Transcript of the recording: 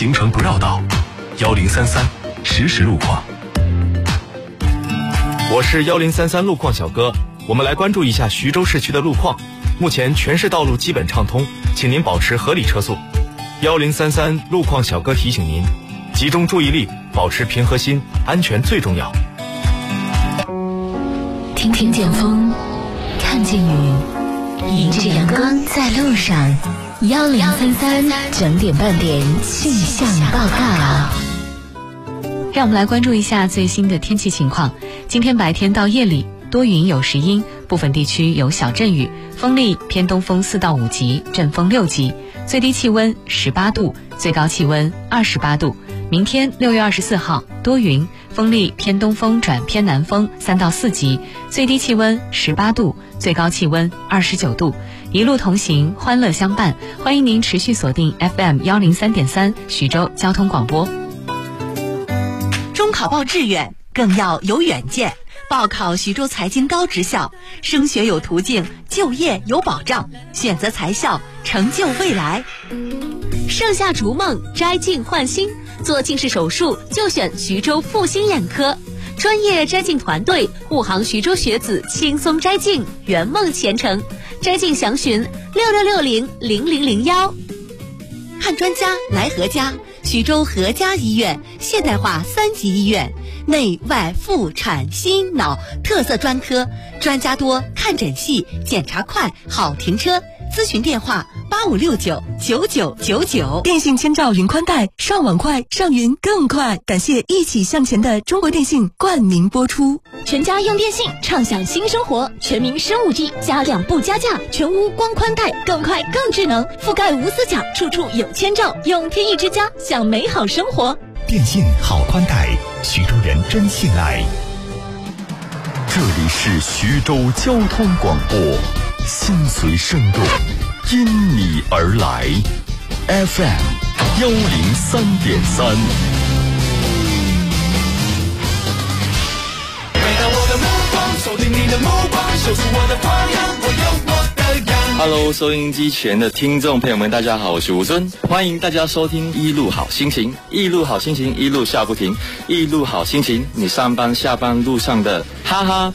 行程不绕道，1033实时路况。 我是1033路况小哥，我们来关注一下徐州市区的路况。目前全市道路基本畅通，请您保持合理车速。1033路况小哥提醒您，集中注意力，保持平和心，安全最重要。 听见风，看见雨，迎着阳光在路上。1033整点半点气象报告。 让我们来关注一下最新的天气情况。今天白天到夜里多云有时阴，部分地区有小阵雨，风力偏东风4到5级，阵风6级，最低气温18度，最高气温28度。明天6月24号多云，风力偏东风转偏南风3到4级，最低气温18度，最高气温29度。一路同行，欢乐相伴，欢迎您持续锁定 FM 103.3徐州交通广播。 中考报志愿更要有远见，报考徐州财经高职校，升学有途径，就业有保障，选择财校，成就未来。盛夏逐梦，摘镜焕新，做近视手术就选徐州复兴眼科，专业摘镜团队护航徐州学子轻松摘镜，圆梦前程。摘镜详询66600001。看专家来何家，徐州何家医院现代化3级医院，内外妇产心脑特色专科，专家多，看诊细，检查快，好停车。咨询电话85699999。 电信千兆云宽带，上网快，上云更快。感谢一起向前的中国电信冠名播出。 全家用电信，畅享新生活。全民升 5G， 加量不加价，全屋光宽带，更快更智能，覆盖无死角，处处有千兆。用天翼之家，享美好生活。 电信好宽带，徐州人真信赖。这里是徐州交通广播，心随声动，因你而来。FM 103.3。 Hello， 收音机前的听众朋友们，大家好，我是吴尊，欢迎大家收听一路好心情，一路好心情，一路笑不停，一路好心情，你上班下班路上的哈哈